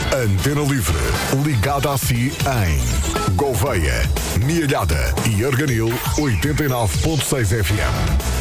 Antena Livre, ligada a si em Gouveia, Mialhada e Arganil 89.6 FM.